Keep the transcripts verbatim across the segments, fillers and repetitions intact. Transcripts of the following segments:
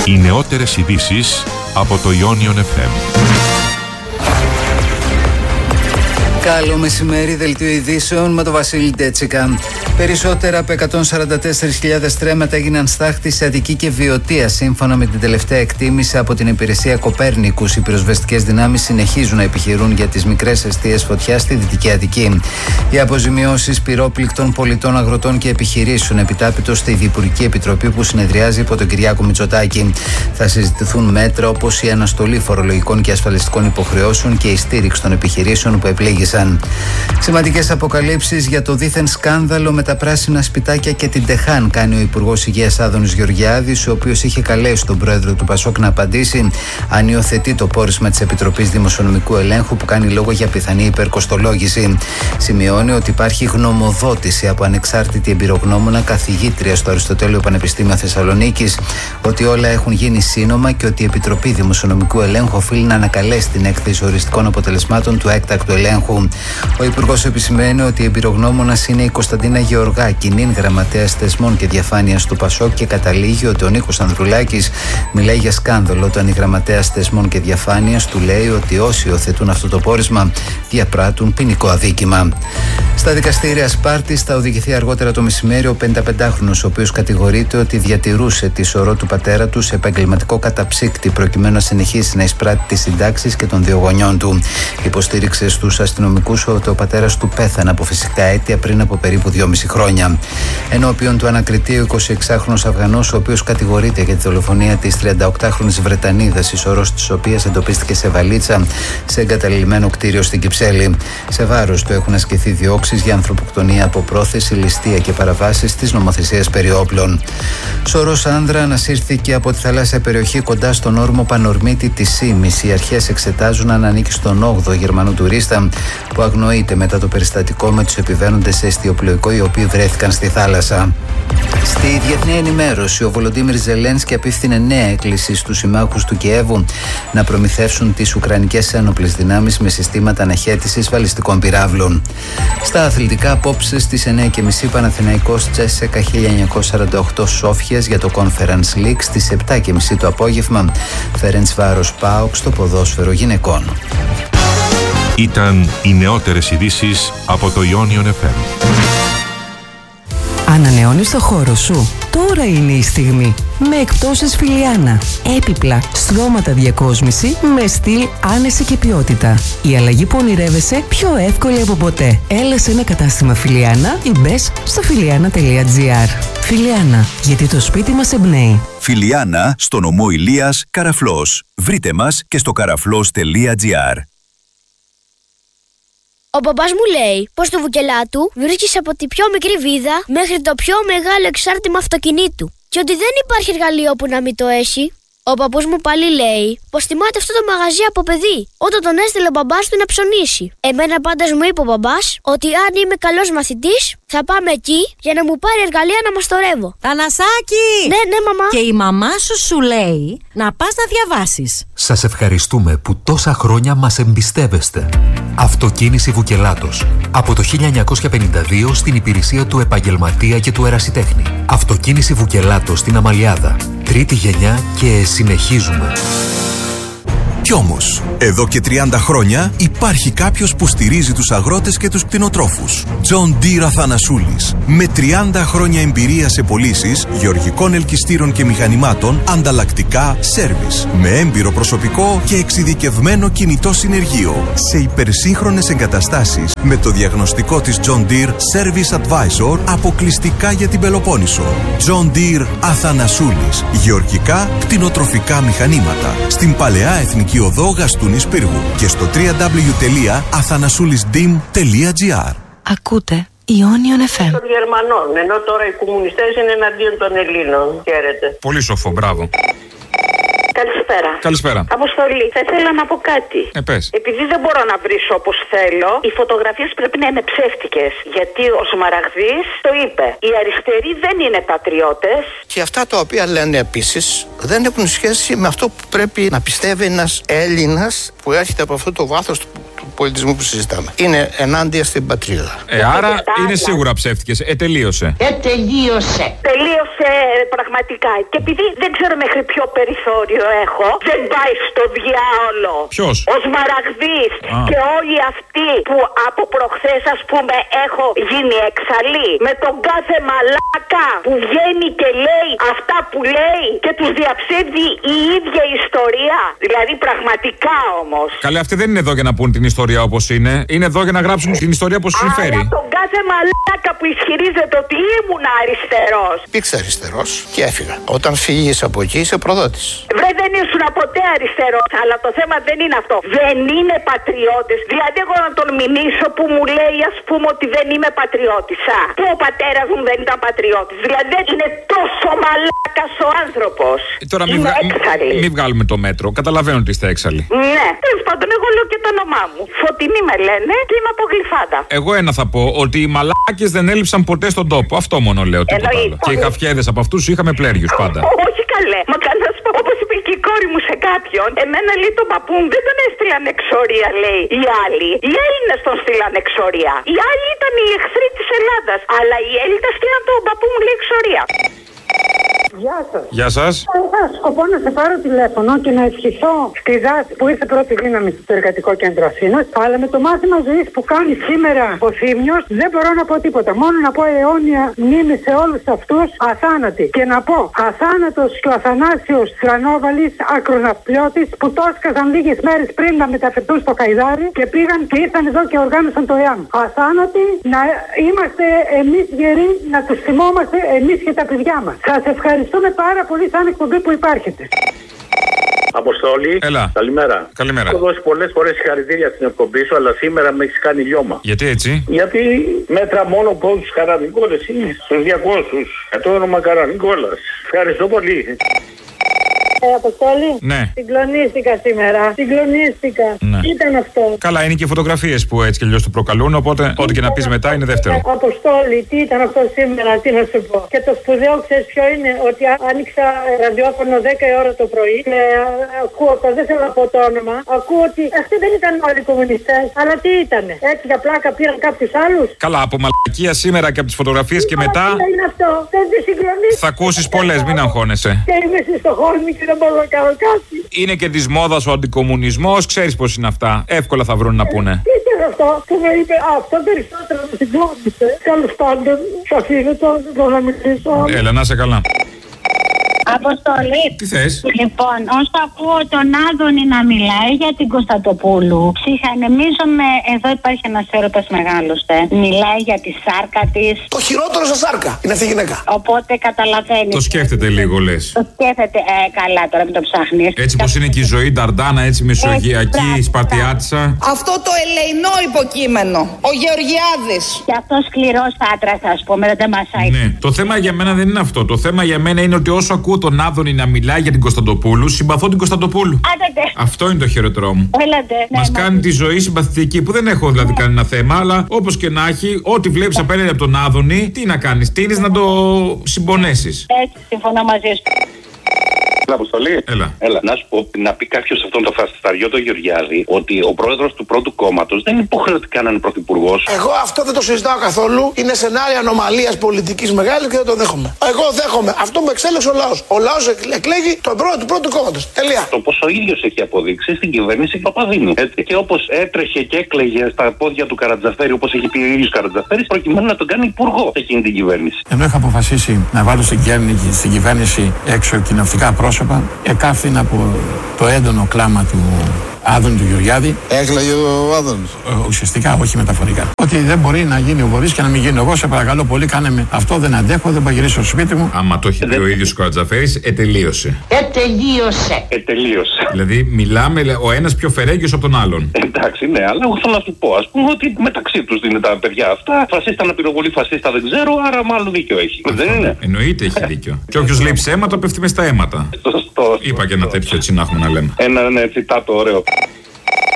Οι νεότερες ειδήσεις από το Ionion εφ εμ. Καλό μεσημέρι, δελτίο ειδήσεων με τον Βασίλη Ντέτσικα. Περισσότερα από εκατόν σαράντα τέσσερις χιλιάδες στρέμματα έγιναν στάχτη σε Αττική και Βιωτία. Σύμφωνα με την τελευταία εκτίμηση από την υπηρεσία Κοπέρνικους, οι πυροσβεστικές δυνάμεις συνεχίζουν να επιχειρούν για τις μικρές εστίες φωτιάς στη Δυτική Αττική. Οι αποζημιώσεις πυρόπληκτων πολιτών, αγροτών και επιχειρήσεων επιτάπητος στη Διυπουργική Επιτροπή που συνεδριάζει υπό τον Κυριάκο Μητσοτάκη. Θα συζητηθούν μέτρα όπως η αναστολή φορολογικών και ασφαλιστικών υποχρεώσεων και η στήριξη των επιχειρήσεων που επλήγησαν. Σημαντικές αποκαλύψεις για το δίθεν σκάνδαλο με τα πράσινα σπιτάκια και την Τεχάν κάνει ο Υπουργός Υγείας Άδωνης Γεωργιάδης, ο οποίος είχε καλέσει τον πρόεδρο του Πασόκ να απαντήσει αν υιοθετεί το πόρισμα της Επιτροπής Δημοσιονομικού Ελέγχου που κάνει λόγο για πιθανή υπερκοστολόγηση. Σημειώνει ότι υπάρχει γνωμοδότηση από ανεξάρτητη εμπειρογνώμονα καθηγήτρια στο Αριστοτέλειο Πανεπιστήμιο Θεσσαλονίκης ότι όλα έχουν γίνει σύνομα και ότι η Επιτροπή Δημοσιονομικού Ελέγχου οφείλει να ανακαλέσει την έκθεση οριστικών αποτελεσμάτων του έκτακτου ελέγχου. Ο Υπουργός επισημαίνει ότι η εμπειρογνώμονας είναι η Κωνσταντίνα Γεωργάκη, νυν γραμματέας θεσμών και διαφάνειας του Πασόκ, και καταλήγει ότι ο Νίκος Ανδρουλάκης μιλάει για σκάνδαλο όταν η γραμματέας θεσμών και διαφάνειας του λέει ότι όσοι υιοθετούν αυτό το πόρισμα διαπράττουν ποινικό αδίκημα. Στα δικαστήρια Σπάρτης θα οδηγηθεί αργότερα το μεσημέρι ο πενηνταπεντάχρονος, ο οποίος κατηγορείται ότι διατηρούσε τη σωρό του πατέρα του σε επαγγελματικό καταψύκτη προκειμένου να συνεχίσει να εισπράττει τις συντάξεις και των δύο γονιών του. Υποστήριξε στους αστυνομικούς ότι ο πατέρας του πέθανε από φυσικά αίτια πριν από περίπου δυόμιση χρόνια. Ενώπιον του ανακριτεί ο εικοσιεξάχρονος Αφγανός, ο οποίος κατηγορείται για τη δολοφονία της τριανταοκτάχρονης Βρετανίδας, η σωρός της οποίας εντοπίστηκε σε βαλίτσα σε εγκαταλειμμένο κτίριο στην Κυψέλη. Σε βάρος του έχουν ασκηθεί διώξεις για ανθρωποκτονία από πρόθεση, ληστεία και παραβάσεις της νομοθεσίας περί όπλων. Σωρός άνδρα ανασύρθηκε από τη θαλάσσια περιοχή κοντά στον όρμο Πανορμίτη της Σίμης. Οι αρχές εξετάζουν αν ανήκει στον όγδοο Γερμανό τουρίστα που αγνοείται μετά το περιστατικό με τους επιβαίνοντες σε εστιοπλοϊκό οι οποίοι βρέθηκαν στη θάλασσα. Στη διεθνή ενημέρωση, ο Βολοντίμιρ Ζελένσκι απίφθινε νέα έκκληση στους συμμάχους του Κιέβου να προμηθεύσουν τις ουκρανικές ένοπλες δυνάμεις με συστήματα αναχέτησης βαλιστικών πυράβλων. Στα αθλητικά, απόψε στις εννιά και μισή Παναθηναϊκός Τσέσσεκα χίλια εννιακόσια σαράντα οκτώ Σόφιας για το Conference League, στις επτά και μισή το απόγευμα Φερεντσβάρος ΠΑΟΚ στο ποδόσφαιρο γυναικών. Ήταν οι νεότερες ειδήσεις από το Ionion εφ εμ. Ανανεώνεις το χώρο σου? Τώρα είναι η στιγμή. Με εκπτώσεις Φιλιάνα. Έπιπλα, στρώματα διακόσμηση με στυλ, άνεση και ποιότητα. Η αλλαγή που ονειρεύεσαι πιο εύκολη από ποτέ. Έλα σε ένα κατάστημα Φιλιάνα ή μπες στο φιλιάνα τελεία τζι άρ. Φιλιάνα, γιατί το σπίτι μας εμπνέει. Φιλιάνα, στο νομό Ηλίας, Καραφλός. Βρείτε μας και στο καραφλός τελεία τζι άρ. Ο μπαμπάς μου λέει πως στο Βουκελάτου βρίσκεις από τη πιο μικρή βίδα μέχρι το πιο μεγάλο εξάρτημα αυτοκινήτου και ότι δεν υπάρχει εργαλείο που να μην το έχει. Ο παππούς μου πάλι λέει πως θυμάται αυτό το μαγαζί από παιδί, όταν τον έστειλε ο μπαμπάς του να ψωνίσει. Εμένα πάντως μου είπε ο μπαμπάς ότι αν είμαι καλός μαθητής θα πάμε εκεί για να μου πάρει εργαλεία να μαστορεύω. Θανασάκη! Ναι, ναι, μαμά. Και η μαμά σου σου λέει να πας να διαβάσεις. Σας ευχαριστούμε που τόσα χρόνια μας εμπιστεύεστε. Αυτοκίνηση Βουκελάτος. Από το χίλια εννιακόσια πενήντα δύο στην υπηρεσία του επαγγελματία και του ερασιτέχνη. Αυτοκίνηση Βουκελάτος στην Αμαλιάδα. Τρίτη γενιά και συνεχίζουμε. Κι όμως, εδώ και τριάντα χρόνια υπάρχει κάποιος που στηρίζει τους αγρότες και τους κτηνοτρόφους. John Deere Αθανασούλης. Με τριάντα χρόνια εμπειρία σε πωλήσεις γεωργικών ελκυστήρων και μηχανημάτων, ανταλλακτικά, σέρβις. Με έμπειρο προσωπικό και εξειδικευμένο κινητό συνεργείο. Σε υπερσύγχρονες εγκαταστάσεις με το διαγνωστικό της John Deere Service Advisor αποκλειστικά για την Πελοπόννησο. John Deere Αθανασούλης. Γεωργικά, κτηνοτροφικά μηχανήματα. Στην Παλαιά Εθνική Οδό Γαστούνης Πύργου και στο double-u double-u double-u τελεία αθανασούλισdim τελεία τζι άρ. Ακούτε Ionion εφ εμ. Των Γερμανών, ενώ τώρα οι κομμουνιστές είναι εναντίον των Ελλήνων. Χαίρετε. Πολύ σοφό, μπράβο. Καλησπέρα. Καλησπέρα. Αποστολή, θα ήθελα να πω κάτι. Ε, πες. Επειδή δεν μπορώ να βρίσω όπως θέλω, οι φωτογραφίες πρέπει να είναι ψεύτικες. Γιατί ο Σμαραγδής το είπε. Οι αριστεροί δεν είναι πατριώτες. Και αυτά τα οποία λένε επίσης δεν έχουν σχέση με αυτό που πρέπει να πιστεύει ένας Έλληνας που έρχεται από αυτό το βάθος του, του πολιτισμού που συζητάμε. Είναι ενάντια στην πατρίδα. Ε, άρα είναι σίγουρα ψεύτικες. Ε, τελείωσε. Ε, τελείωσε. Τελείωσε πραγματικά. Και επειδή δεν ξέρω μέχρι ποιο περιθώριο έχω, δεν πάει στο διάολο. Ποιος? Ο Σμαραγδής και όλοι αυτοί που από προχθές, ας πούμε, έχω γίνει εξαλή. Με τον κάθε μαλάκα που βγαίνει και λέει αυτά που λέει και τους διαψεύδει η ίδια ιστορία. Δηλαδή πραγματικά όμως. Καλέ, αυτοί δεν είναι εδώ για να πούν την ιστορία όπως είναι. Είναι εδώ για να γράψουν την ιστορία όπως τους συμφέρει. Αλλά τον κάθε μαλάκα που ισχυρίζεται ότι ήμουν αριστερός. Υπήρξε αριστερός και έφυγα. Όταν φύγεις από εκεί είσαι προδότης. Βρε, δεν ήσουν ποτέ αριστερός, αλλά το θέμα δεν είναι αυτό. Δεν είναι πατριώτες. Δηλαδή, εγώ να τον μηνύσω που μου λέει, ας πούμε, ότι δεν είμαι πατριώτης. Α, που ο πατέρας μου δεν ήταν πατριώτης. Δηλαδή, δεν είναι τόσο μαλάκας ο άνθρωπος. Τώρα μην, βγα... μην βγάλουμε το μέτρο. Καταλαβαίνω ότι είστε έξαλλοι. Ναι, τέλος πάντων, εγώ λέω και το όνομά μου. Φωτεινή με λένε και είμαι από Γλυφάδα. Εγώ ένα θα πω, ότι οι μαλάκες δεν έλειψαν ποτέ στον τόπο. Αυτό μόνο λέω. Τίποτα άλλο. Και οι χαφιέδες από αυτούς είχαμε πλέριους πάντα. Όχι καλέ. Μα καλά σου πω, όπως είπε και η κόρη μου σε κάποιον, εμένα λέει τον παππού μου δεν τον έστειλαν εξορία, λέει οι άλλοι. Οι Έλληνες τον στείλαν εξορία. Οι άλλοι ήταν οι εχθροί της Ελλάδας. Αλλά οι Έλληνες στείλαν τον παππού μου, λέει, εξορία. Γεια σας. Γεια σας. Είχα σκοπό να σε πάρω τηλέφωνο και να ευχηθώ στη δάση που ήρθε πρώτη δύναμη στο Εργατικό Κέντρο Αθήνας. Αλλά με το μάθημα ζωής που κάνει σήμερα ο Θήμιος δεν μπορώ να πω τίποτα. Μόνο να πω αιώνια μνήμη σε όλους αυτούς, αθάνατοι. Και να πω αθάνατος και ο Αθανάσιος Τρανόβαλης, ακροναυπλιώτης, που το έσκαζαν λίγες μέρες πριν να μεταφερθούν στο Χαϊδάρι και πήγαν και ήρθαν εδώ και οργάνωσαν το ΕΑΜ. Αθάνατοι να είμαστε εμείς γεροί, να τους θυμόμαστε εμείς και τα παιδιά μας. Σας ευχαριστούμε πάρα πολύ σαν εκπομπή που υπάρχετε. Αποστόλη, έλα. Καλημέρα. Καλημέρα. Έχω δώσει πολλές φορές συγχαρητήρια στην εκπομπή σου, αλλά σήμερα με έχεις κάνει λιώμα. Γιατί έτσι? Γιατί μέτρα μόνο πόντους Καρανικόλας είναι στους διακόσιους. Για το όνομα Καρανικόλας. Ευχαριστώ πολύ. Ε, Αποστόλη. Ναι. Συγκλονίστηκα σήμερα. Συγκλονίστηκα. Ναι. Τι ήταν αυτό? Καλά, είναι και φωτογραφίες που έτσι και αλλιώς το προκαλούν. Οπότε, ό,τι και να πεις μετά είναι δεύτερο. Αποστόλη, τι ήταν αυτό σήμερα, τι να σου πω. Και το σπουδαίο, ξέρεις ποιο είναι? Ότι άνοιξα ραδιόφωνο δέκα η ώρα το πρωί. Και ακούω, δεν θέλω να πω το όνομα. Ακούω ότι αυτοί δεν ήταν όλοι κομμουνιστές. Αλλά τι ήτανε? Έτσι για πλάκα πήραν κάποιους άλλους. Καλά, από μαλακία σήμερα και από τις φωτογραφίες και μετά. Τι είναι αυτό? Δεν τη συγκλονίστηκα. Θα ακούσεις πολλές, μην αγχώνεσαι. Και είμαι στη Στοχόλμη και δεν μπορώ να κάνω κάτι. Είναι και της μόδας ο αντικομουνισμός, ξέρεις πώς είναι αυτά. Εύκολα θα βρουν να πούνε. Τι ήταν αυτό που με είπε? Αυτό περισσότερο με συγκλώνησε. Τέλος πάντων, θα αφήνω τώρα να μιλήσω. Έλα, να είσαι καλά. Αποστολή. Τι θες? Λοιπόν, όσο ακούω τον Άδωνη να μιλάει για την Κωνσταντοπούλου, ψυχανεμίζομαι. Εδώ υπάρχει ένας έρωτας μεγάλος. Ε. Μιλάει για τη σάρκα της. Το χειρότερο σε σάρκα είναι αυτή η γυναίκα. Οπότε καταλαβαίνει. Το σκέφτεται λίγο, λες. Το σκέφτεται. Ε, καλά, τώρα μην το ψάχνεις. Έτσι πως είναι και η ζωή Νταρντάνα, έτσι μεσογειακή, Σπαρτιάτισσα. Αυτό το ελεηνό υποκείμενο. Ο Γεωργιάδης. Και αυτό σκληρός άντρας, ας πούμε, δεν μασάει. Ναι. Το θέμα για μένα δεν είναι αυτό. Το θέμα για μένα είναι ότι όσο ακούω τον Άδωνη να μιλάει για την Κωνσταντοπούλου, συμπαθώ την Κωνσταντοπούλου. Άντε. Αυτό είναι το χειρότερό μου. Έλατε. Μας ναι, κάνει μα... τη ζωή συμπαθητική, που δεν έχω δηλαδή ναι. κανένα θέμα, αλλά όπως και να έχει, ό,τι βλέπεις απέναντι από τον Άδωνη, τι να κάνεις, τείνεις να το συμπονέσεις. Έτσι, συμφωνώ μαζί σου. Αποστολή. Έλα. Έλα. Να σου πω, να πει κάποιο αυτόν τον φασισταριό, τον Γεωργιάδη, ότι ο πρόεδρος του πρώτου κόμματος δεν είναι υποχρεωτικά να είναι πρωθυπουργός. Εγώ αυτό δεν το συζητάω καθόλου. Είναι σενάρια ανομαλίας πολιτικής μεγάλης και δεν το δέχομαι. Εγώ δέχομαι. Αυτό που εξέλεξε ο λαός. Ο λαός εκλέγει τον πρόεδρο του πρώτου κόμματος. Τελεία. Το πόσο ο ίδιος έχει αποδείξει στην κυβέρνηση Παπαδήμου. Έτσι. Και όπως έτρεχε και έκλαιγε στα πόδια του Καρατζαφέρη, όπως έχει πει ο ίδιος Καρατζαφέρης, προκειμένου να τον κάνει υπουργό σε εκείνη την κυβέρνηση. Ενώ είχα αποφασίσει να βάλω στην κυβέρνηση, στην κυβέρνηση έξω κοινοβουλευτικά πρόσωπα, εκάφθην από το έντονο κλάμα του Άδωνη του Γεωργιάδη. Έκλαιγε ο Άδωνης. Ουσιαστικά, όχι μεταφορικά. Ότι δεν μπορεί να γίνει ο Βορύς και να μην γίνει εγώ. Σε παρακαλώ πολύ, κάνε με. Αυτό δεν αντέχω, δεν πάω γυρίσω στο σπίτι μου. Άμα το έχει πει ο ίδιος ο Καρατζαφέρης, ετελείωσε. Ετελείωσε. Ετελείωσε. Δηλαδή, μιλάμε ο ένας πιο φερέγγιος από τον άλλον. Εντάξει, ναι, αλλά εγώ θέλω να σου πω, ας πούμε, ότι μεταξύ τους είναι τα παιδιά αυτά. Φασίστα να πυροβολεί φασίστα δεν ξέρω, άρα μάλλον δίκιο έχει. Αυτό, δεν είναι? Εννοείται έχει δίκιο. Και όποιος λέει ψέματα, πέφτει μες στα αίματα. Σωστό. Είπα και ένα τέτοιο έτσι να έχουμε να λέμε. Ένα ναι, τσιτάτο ωραίο.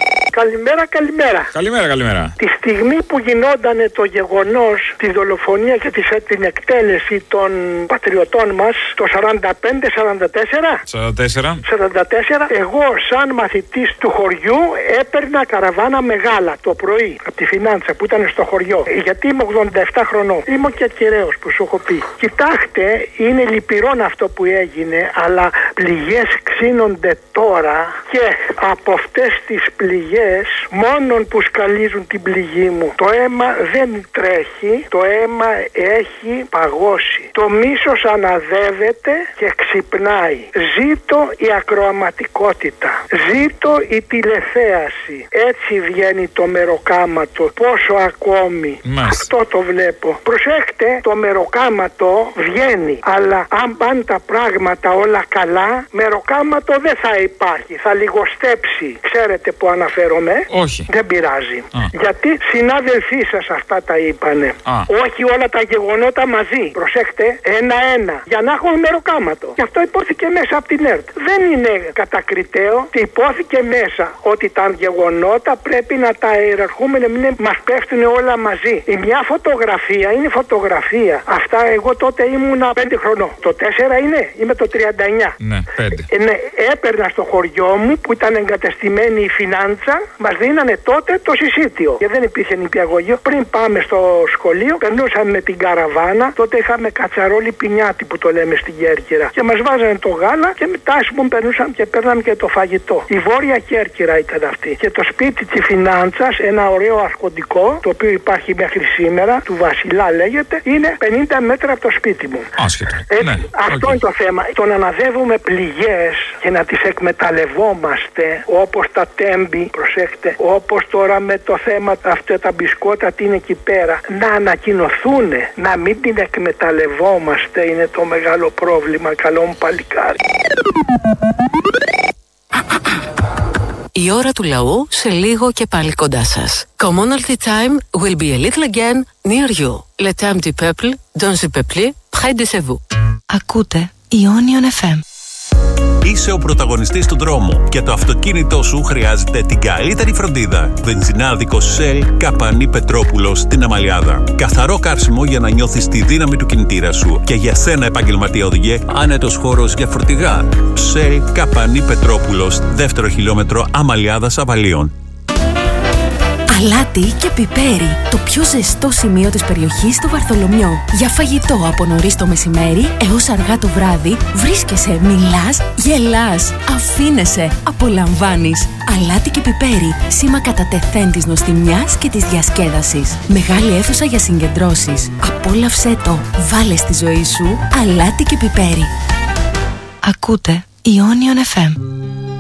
Καλημέρα, καλημέρα. Καλημέρα, καλημέρα. Τη στιγμή που γινόταν το γεγονός, τη δολοφονία και την εκτέλεση των πατριωτών μας το σαράντα πέντε σαράντα τέσσερα. σαράντα τέσσερα. σαράντα τέσσερα. Εγώ, σαν μαθητής του χωριού, έπαιρνα καραβάνα μεγάλα το πρωί από τη Φινάντσα που ήταν στο χωριό. Γιατί είμαι ογδόντα επτά χρονών. Είμαι και ακυραίος που σου έχω πει. Κοιτάξτε, είναι λυπηρόν αυτό που έγινε, αλλά πληγές ξύνονται τώρα και από αυτές τις πληγές, μόνον που σκαλίζουν την πληγή μου, το αίμα δεν τρέχει, το αίμα έχει παγώσει. Το μίσος αναδεύεται και ξυπνάει. Ζήτω η ακροαματικότητα. Ζήτω η τηλεθέαση. Έτσι βγαίνει το μεροκάματο. Πόσο ακόμη. Μάλιστα. Αυτό το βλέπω. Προσέχτε, το μεροκάματο βγαίνει. Αλλά αν πάνε τα πράγματα όλα καλά, μεροκάματο δεν θα υπάρχει. Θα λιγοστέψει. Ξέρετε που αναφέρομαι? Όχι. Δεν πειράζει. Α. Γιατί συνάδελφοί σας αυτά τα είπανε. Α. Όχι όλα τα γεγονότα μαζί. Προσέχτε, ένα-ένα. Για να έχουμε μεροκάματο. Και αυτό υπόθηκε μέσα από την ΕΡΤ. Δεν είναι κατακριτέο. Και υπόθηκε μέσα ότι τα γεγονότα πρέπει να τα ιεραρχούμε, να μην μας πέφτουν όλα μαζί. Η μια φωτογραφία είναι φωτογραφία. Αυτά εγώ τότε ήμουνα πέντε χρονών. Το τέσσερα είναι, είμαι το τριάντα εννιά. Ναι, πέντε. Ε, ναι, έπαιρνα στο χωριό μου που ήταν εγκατεστημένη η Φινάντσα, μας δίνανε τότε το συσίτιο. Και δεν υπήρχε νηπιαγωγείο. Πριν πάμε στο σχολείο, περνούσαμε με την καραβάνα. Τότε είχαμε κατσαρόλι πινιάτι που το λέμε στην Κέρκυρα. Και μας βάζανε το γάλα και μετά, ας πούμε, περνούσαμε και παίρναμε και το φαγητό. Η Βόρεια Κέρκυρα ήταν αυτή. Και το σπίτι της Φινάντσας, ένα ωραίο αρχοντικό, το οποίο υπάρχει μέχρι σήμερα, του Βασιλά λέγεται, είναι πενήντα μέτρα από το σπίτι μου. Άσχετο. Έτσι, ναι, αυτό okay. είναι το θέμα. Το να αναδεύουμε πληγές και να τις εκμεταλλευόμαστε, όπως τα τέμπη, προσέχτε, όπως τώρα με το θέμα αυτά τα μπισκότα τι είναι εκεί πέρα, να ανακοινωθούν, να μην την εκμεταλλευόμαστε, είναι το μεγάλο πρόβλημα. Καλό μου παλικάρι. Η ώρα του λαού σε λίγο και πάλι κοντά σας. Commonalty time will be a little again near you. Le temps du peuple, dans le peuple, près de vous. Ακούτε Ionion εφ εμ. Είσαι ο πρωταγωνιστής του δρόμου και το αυτοκίνητό σου χρειάζεται την καλύτερη φροντίδα. Βενζινάδικος Shell Καπανή Πετρόπουλος στην Αμαλιάδα. Καθαρό καύσιμο για να νιώθεις τη δύναμη του κινητήρα σου. Και για σένα, επαγγελματία οδηγέ, άνετος χώρος για φορτηγά. Shell Καπανή Πετρόπουλος, δεύτερο χιλιόμετρο Αμαλιάδας Αβαλίων. Αλάτι και πιπέρι, το πιο ζεστό σημείο της περιοχής στο Βαρθολομιό. Για φαγητό από νωρίς το μεσημέρι έως αργά το βράδυ, βρίσκεσαι, μιλάς, γελάς, αφήνεσαι, απολαμβάνεις. Αλάτι και πιπέρι, σήμα κατά τεθέν της νοστιμιάς και της διασκέδασης. Μεγάλη αίθουσα για συγκεντρώσεις. Απόλαυσέ το, βάλε στη ζωή σου αλάτι και πιπέρι. Ακούτε Ionion εφ εμ.